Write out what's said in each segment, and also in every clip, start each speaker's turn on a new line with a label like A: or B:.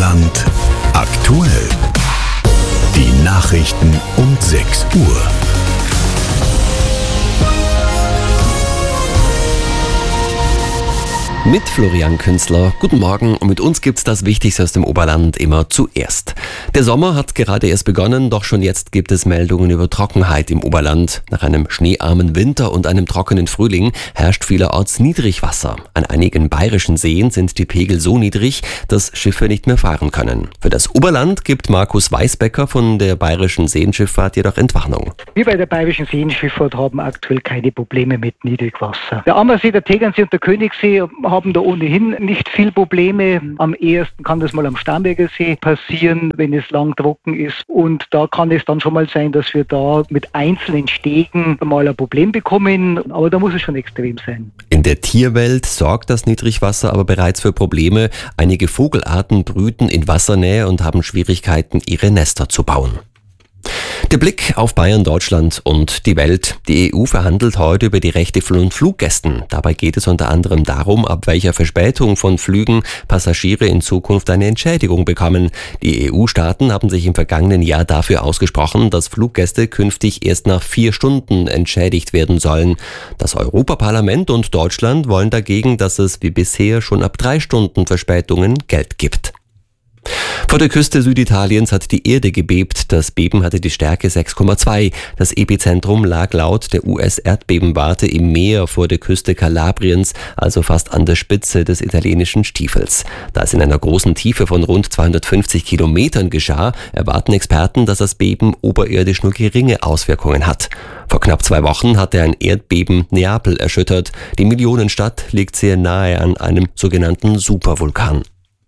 A: Oberland aktuell. Die Nachrichten um 6 Uhr.
B: Mit Florian Künzler. Guten Morgen, und mit uns gibt's das Wichtigste aus dem Oberland immer zuerst. Der Sommer hat gerade erst begonnen, doch schon jetzt gibt es Meldungen über Trockenheit im Oberland. Nach einem schneearmen Winter und einem trockenen Frühling herrscht vielerorts Niedrigwasser. An einigen bayerischen Seen sind die Pegel so niedrig, dass Schiffe nicht mehr fahren können. Für das Oberland gibt Markus Weisbecker von der Bayerischen Seenschifffahrt jedoch Entwarnung.
C: Wir bei der Bayerischen Seenschifffahrt haben aktuell keine Probleme mit Niedrigwasser. Der Ammersee, der Tegernsee und der Königssee haben da ohnehin nicht viel Probleme. Am ehesten kann das mal am Starnberger See passieren, wenn es lang trocken ist. Und da kann es dann schon mal sein, dass wir da mit einzelnen Stegen mal ein Problem bekommen. Aber da muss es schon extrem sein.
B: In der Tierwelt sorgt das Niedrigwasser aber bereits für Probleme. Einige Vogelarten brüten in Wassernähe und haben Schwierigkeiten, ihre Nester zu bauen. Der Blick auf Bayern, Deutschland und die Welt. Die EU verhandelt heute über die Rechte von Fluggästen. Dabei geht es unter anderem darum, ab welcher Verspätung von Flügen Passagiere in Zukunft eine Entschädigung bekommen. Die EU-Staaten haben sich im vergangenen Jahr dafür ausgesprochen, dass Fluggäste künftig erst nach 4 Stunden entschädigt werden sollen. Das Europaparlament und Deutschland wollen dagegen, dass es wie bisher schon ab 3 Stunden Verspätungen Geld gibt. Vor der Küste Süditaliens hat die Erde gebebt. Das Beben hatte die Stärke 6,2. Das Epizentrum lag laut der US-Erdbebenwarte im Meer vor der Küste Kalabriens, also fast an der Spitze des italienischen Stiefels. Da es in einer großen Tiefe von rund 250 Kilometern geschah, erwarten Experten, dass das Beben oberirdisch nur geringe Auswirkungen hat. Vor knapp 2 Wochen hatte ein Erdbeben Neapel erschüttert. Die Millionenstadt liegt sehr nahe an einem sogenannten Supervulkan.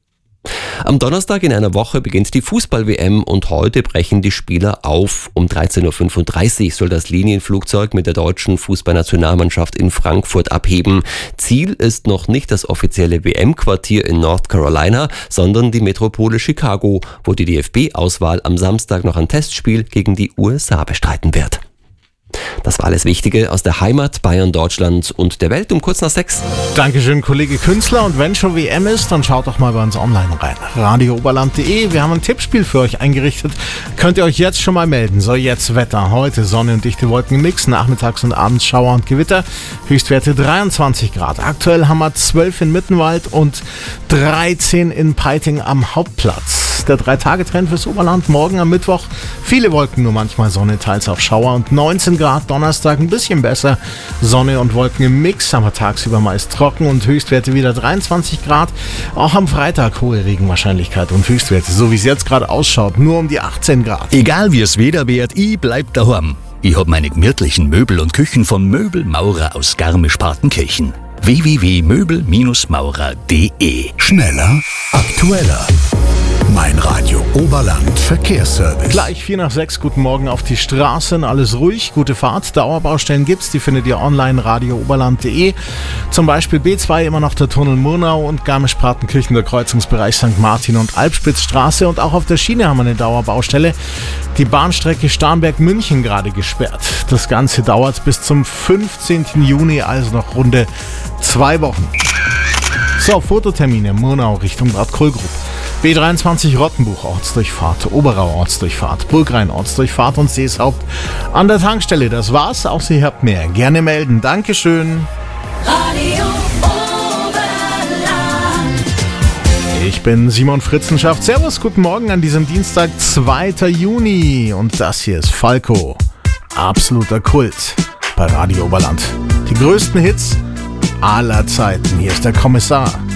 B: Am Donnerstag in einer Woche beginnt die Fußball-WM und heute brechen die Spieler auf. Um 13.35 Uhr soll das Linienflugzeug mit der deutschen Fußballnationalmannschaft in Frankfurt abheben. Ziel ist noch nicht das offizielle WM-Quartier in North Carolina, sondern die Metropole Chicago, wo die DFB-Auswahl am Samstag noch ein Testspiel gegen die USA bestreiten wird. Das war alles Wichtige aus der Heimat, Bayern, Deutschland und der Welt um kurz nach 6.
D: Dankeschön, Kollege Künzler. Und wenn schon WM ist, dann schaut doch mal bei uns online rein. radiooberland.de. Wir haben ein Tippspiel für euch eingerichtet. Könnt ihr euch jetzt schon mal melden. So, jetzt Wetter. Heute Sonne und dichte Wolken mix. Nachmittags und abends Schauer und Gewitter. Höchstwerte 23 Grad. Aktuell haben wir 12 in Mittenwald und 13 in Peiting am Hauptplatz. Der 3-Tage-Trend fürs Oberland. Morgen am Mittwoch viele Wolken, nur manchmal Sonne, teils auch Schauer und 19 Grad. Donnerstag ein bisschen besser. Sonne und Wolken im Mix. Aber tagsüber meist trocken und Höchstwerte wieder 23 Grad. Auch am Freitag hohe Regenwahrscheinlichkeit und Höchstwerte, so wie es jetzt gerade ausschaut, nur um die 18 Grad.
E: Egal wie es Wetter wird, ich bleib daheim. Ich hab meine gemütlichen Möbel und Küchen von Möbelmaurer aus Garmisch-Partenkirchen. www.möbelmaurer.de.
A: Schneller, aktueller. Mein Radio Oberland Verkehrsservice.
D: Gleich 5:04, guten Morgen auf die Straßen, alles ruhig, gute Fahrt, Dauerbaustellen gibt's, die findet ihr online radiooberland.de. Zum Beispiel B2 immer noch der Tunnel Murnau und Garmisch-Partenkirchen der Kreuzungsbereich St. Martin und Alpspitzstraße, und auch auf der Schiene haben wir eine Dauerbaustelle. Die Bahnstrecke Starnberg-München gerade gesperrt. Das Ganze dauert bis zum 15. Juni, also noch runde 2 Wochen. So, Fototermine, Murnau Richtung Bad Kohlgrub. B23 Rottenbuch Ortsdurchfahrt, Oberau Ortsdurchfahrt, Burgrhein Ortsdurchfahrt und Seeshaupt an der Tankstelle. Das war's, auch Sie habt mehr. Gerne melden. Dankeschön.
F: Radio Oberland.
D: Ich bin Simon Fritzenschaft. Servus, guten Morgen an diesem Dienstag, 2. Juni. Und das hier ist Falco. Absoluter Kult bei Radio Oberland. Die größten Hits aller Zeiten. Hier ist der Kommissar.